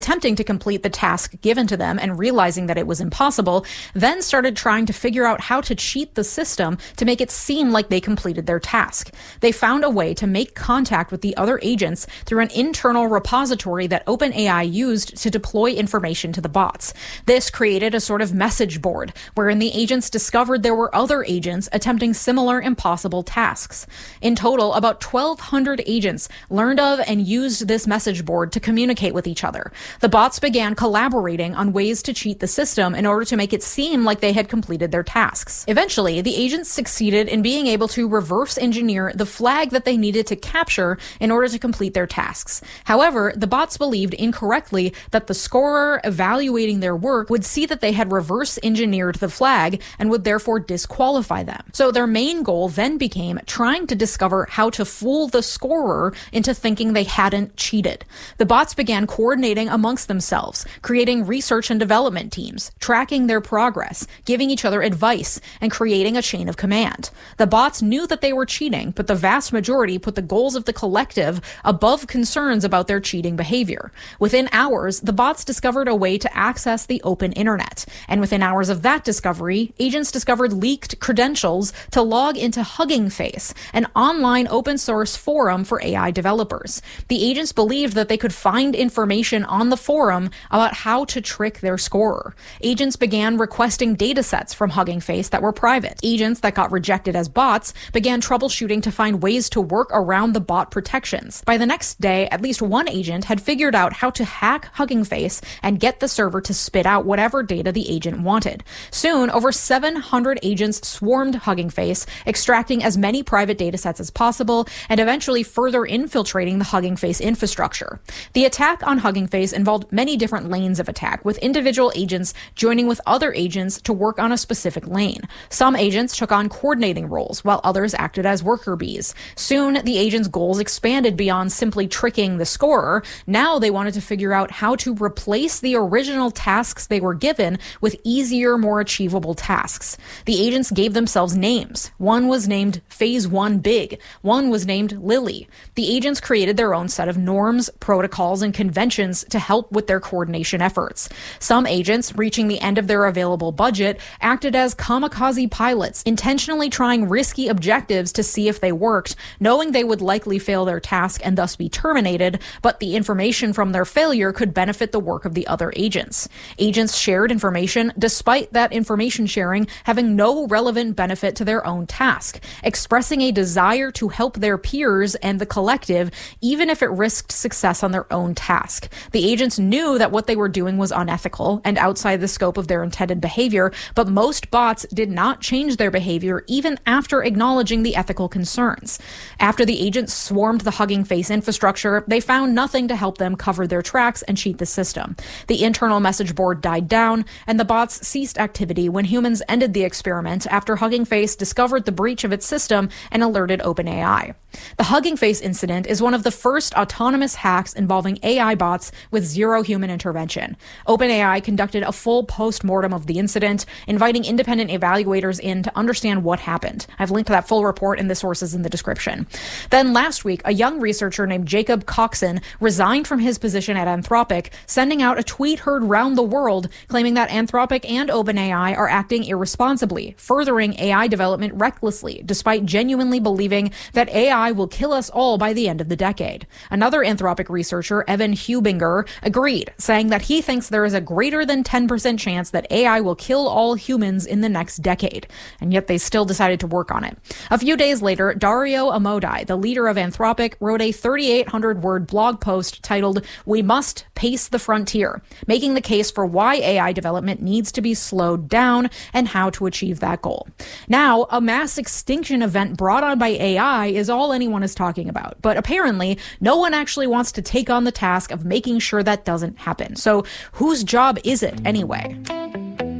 attempting to complete the task given to them and realizing that it was impossible, then started trying to figure out how to cheat the system to make it seem like they completed their task. They found a way to make contact with the other agents through an internal repository that OpenAI used to deploy information to the bots. This created a sort of message board, wherein the agents discovered there were other agents attempting similar impossible tasks. In total, about 1,200 agents learned of and used this message board to communicate with each other. The bots began collaborating on ways to cheat the system in order to make it seem like they had completed their tasks. Eventually, the agents succeeded in being able to reverse engineer the flag that they needed to capture in order to complete their tasks. However, the bots believed incorrectly that the scorer evaluating their work would see that they had reverse engineered the flag and would therefore disqualify them. So their main goal then became trying to discover how to fool the scorer into thinking they hadn't cheated. The bots began coordinating amongst themselves, creating research and development teams, tracking their progress, giving each other advice, and creating a chain of command. The bots knew that they were cheating, but the vast majority put the goals of the collective above concerns about their cheating behavior. Within hours, the bots discovered a way to access the open internet. And within hours of that discovery, agents discovered leaked credentials to log into Hugging Face, an online open source forum for AI developers. The agents believed that they could find information on the forum about how to trick their scorer. Agents began requesting datasets from Hugging Face that were private. Agents that got rejected as bots began troubleshooting to find ways to work around the bot protections. By the next day, at least one agent had figured out how to hack Hugging Face and get the server to spit out whatever data the agent wanted. Soon, over 700 agents swarmed Hugging Face, extracting as many private datasets as possible and eventually further infiltrating the Hugging Face infrastructure. The attack on Hugging Face involved many different lanes of attack, with individual agents joining with other agents to work on a specific lane. Some agents took on coordinating roles, while others acted as worker bees. Soon, the agents' goals expanded beyond simply tricking the scorer. Now they wanted to figure out how to replace the original tasks they were given with easier, more achievable tasks. The agents gave themselves names. One was named Phase 1 Big. One was named Lily. The agents created their own set of norms, protocols, and conventions to help with their coordination efforts. Some agents, reaching the end of their available budget, acted as kamikaze pilots, intentionally trying risky objectives to see if they worked, knowing they would likely fail their task and thus be terminated, but the information from their failure could benefit the work of the other agents. Agents shared information despite that information sharing having no relevant benefit to their own task, expressing a desire to help their peers and the collective, even if it risked success on their own task. The agents knew that what they were doing was unethical and outside the scope of their intended behavior, but most bots did not change their behavior even after acknowledging the ethical concerns. After the agents swarmed the Hugging Face infrastructure, they found nothing to help them cover their tracks and cheat the system. The internal message board died down, and the bots ceased activity when humans ended the experiment after Hugging Face discovered the breach of its system and alerted OpenAI. The Hugging Face incident is one of the first autonomous hacks involving AI bots with zero human intervention. OpenAI conducted a full post-mortem of the incident, inviting independent evaluators in to understand what happened. I've linked to that full report in the sources in the description. Then last week, a young researcher named Jacob Coxon resigned from his position at Anthropic, sending out a tweet heard round the world claiming that Anthropic and OpenAI are acting irresponsibly, furthering AI development recklessly, despite genuinely believing that AI will kill us all by the end of the decade. Another Anthropic researcher, Evan Hubinger, agreed, saying that he thinks there is a greater than 10% chance that AI will kill all humans in the next decade. And yet they still decided to work on it. A few days later, Dario Amodei, the leader of Anthropic, wrote a 3,800-word blog post titled, "We Must Pace the Frontier," making the case for why AI development needs to be slowed down and how to achieve that goal. Now, a mass extinction event brought on by AI is all anyone is talking about, but apparently no one actually wants to take on the task of making sure that doesn't happen. So whose job is it anyway?